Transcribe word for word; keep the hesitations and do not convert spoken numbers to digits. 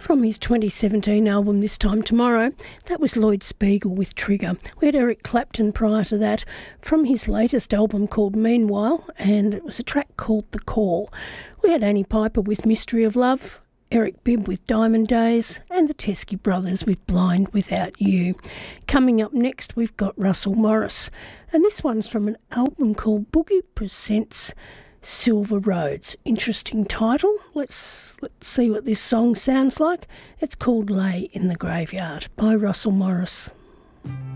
From his twenty seventeen album This Time Tomorrow, that was Lloyd Spiegel with Trigger. We had Eric Clapton prior to that from his latest album called Meanwhile, and it was a track called The Call. We had Annie Piper with Mystery of Love, Eric Bibb with Diamond Days, and the Teskey Brothers with Blind Without You. Coming up next, we've got Russell Morris, and this one's from an album called Boogie Presents Silver Roads. Interesting title. Let's let's see what this song sounds like. It's called Lay in the Graveyard by Russell Morris.